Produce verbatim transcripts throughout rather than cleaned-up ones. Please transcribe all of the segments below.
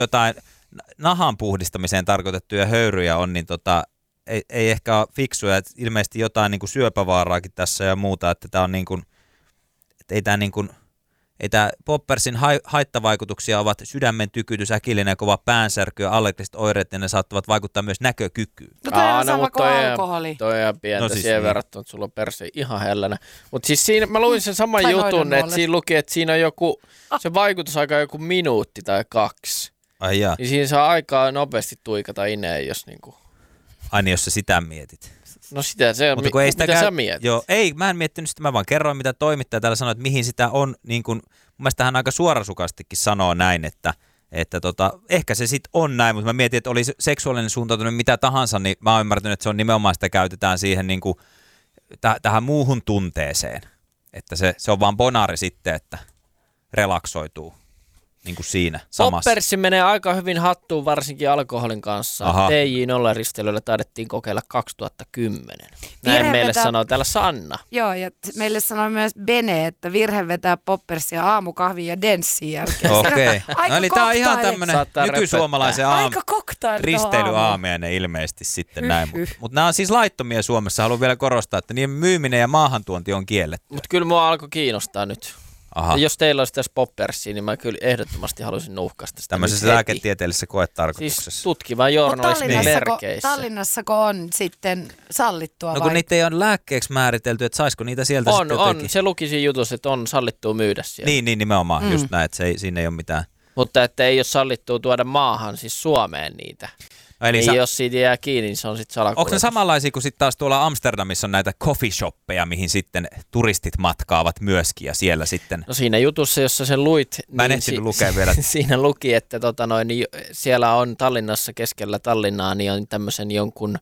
jotain nahan puhdistamiseen tarkoitettuja höyryjä on, niin tota, ei, ei ehkä ole fiksuja. Et ilmeisesti jotain niin kuin syöpävaaraakin tässä ja muuta, että tämä on niin kuin, että ei tämä niin kuin, ei tämä poppersin ha- haittavaikutuksia ovat sydämen tykytys, äkillinen ja kova päänsärky ja allergiset oireet, ja ne saattavat vaikuttaa myös näkökykyyn. No toi on sama kuin alkoholi. Toi on ihan pientä No siis siihen niin. verrattuna, että sulla on perse ihan hellänä. Mutta siis siinä, mä luin sen saman Tai jutun, että noidan siinä luki, että siinä on joku, se vaikutusaika on joku minuutti tai kaksi. Ai jaa. Niin siinä saa aikaa nopeasti tuikata ineen, jos niinku... Ai niin, jos sä sitä mietit. No sitä se on, Mutta mi- ei mitä sitäkään, sä mietit? Joo, ei, mä en miettinyt sitä, mä vaan kerroin, mitä toimittaja täällä sanoi, että mihin sitä on, niin kuin, mun mielestä hän aika suorasukastikin sanoo näin, että, että tota, ehkä se sitten on näin, mutta mä mietin, että oli seksuaalinen suuntautuminen mitä tahansa, niin mä oon ymmärtänyt, että se on nimenomaan sitä käytetään siihen niin kuin, täh- tähän muuhun tunteeseen, että se, se on vaan bonaari sitten, että relaksoituu. Niin kuin siinä samassa. Poppersi menee aika hyvin hattuun, varsinkin alkoholin kanssa. Aha. T J nolla-risteilyllä taidettiin kokeilla kaksituhattakymmenen. Näin Virhe meille vetää- sanoo täällä Sanna. Joo, ja t- meille sanoi myös Bene, että virhe vetää poppersia aamukahvin ja denssin jälkeen. Okei. Aika No, eli tää on ihan koktaili. tämmönen Saattaa nykysuomalaisen aam... Aika koktaili risteilyaamiainen ilmeisesti sitten Hyh, näin. hyh. Mutta mut nämä on siis laittomia Suomessa. Haluan vielä korostaa, että niiden myyminen ja maahantuonti on kielletty. Mutta kyllä mua alkoi kiinnostaa nyt. Aha. Ja jos teillä olisi tässä poppersia, niin mä kyllä ehdottomasti haluaisin nuuhkaista sitä. Tämmöisessä nyt heti. lääketieteellisessä koetarkoituksessa. Siis tutkivan Mutta journalismin Tallinnassako, merkeissä. Tallinnassako on sitten sallittua No vai? kun niitä ei ole lääkkeeksi määritelty, että saisiko niitä sieltä On, sitten on. jotenkin. Se luki siinä jutussa, että on sallittua myydä siellä. Niin, niin nimenomaan. Mm. Just näin, että se ei, siinä ei ole mitään. Mutta että ei ole sallittua tuoda maahan, siis Suomeen niitä. No, eli Eli sa- jos siitä jää kiinni, niin se on sitten salakuljetus. onko ne samanlaisia kuin sitten taas tuolla Amsterdamissa on näitä coffee shoppeja, mihin sitten turistit matkaavat myöskin ja siellä sitten... No siinä jutussa, jossa sen luit, Mä en niin ehtinyt lukea vielä. siinä luki, että tota noin, niin siellä on Tallinnassa keskellä Tallinnaa, niin on tämmöisen jonkun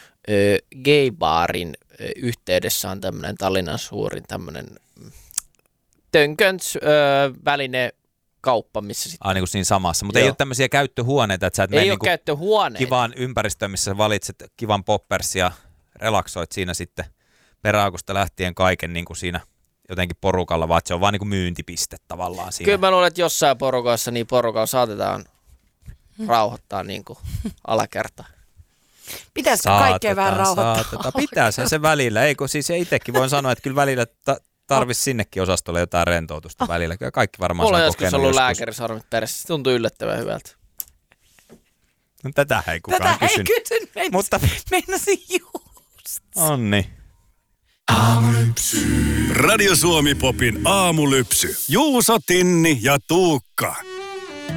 ö, gay-baarin ö, yhteydessä on tämmöinen Tallinnan suurin tämmöinen tönköns ö, väline kauppa, missä sitten Ah, niin kuin siinä samassa. Mutta ei Joo. ole tämmöisiä käyttöhuoneita, että sä et mene ei ole niin kuin käyttöhuoneita. kivaan ympäristöön, missä sä valitset kivan poppers ja relaksoit siinä sitten peräaukusta lähtien kaiken niin kuin siinä jotenkin porukalla, vaan että se on vaan niin kuin myyntipiste tavallaan siinä. Kyllä mä luulen, että jossain porukassa niin porukalla saatetaan rauhoittaa niin kuin alakerta. Pitäisikö kaikkea vähän rauhoittaa? Saatetaan. Pitää sen se välillä. Eikö siis itsekin voin sanoa, että kyllä välillä ta- tarvitsisi sinnekin osastolle jotain rentoutusta välillä. Kyllä kaikki varmaan Mulla on saa joskus kokenut ollut joskus. lääkärisormet perässä. Se tuntuu yllättävän hyvältä. No, tätä ei kukaan Tätä ei kysynyt. kysynyt. Meinasin, Mutta meinasin just. onni. Radio Suomi Popin aamulypsy. Juuso, Tinni ja Tuukka.